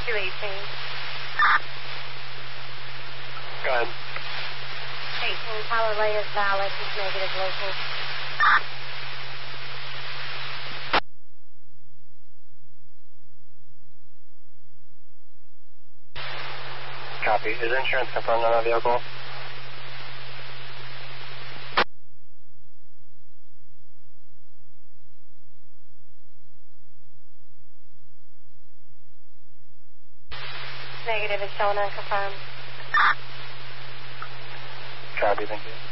218. Go ahead. 18, power lay is valid. He's negative local. Copy. Is insurance confirmed on that vehicle? Negative is showing unconfirmed. Copy, thank you.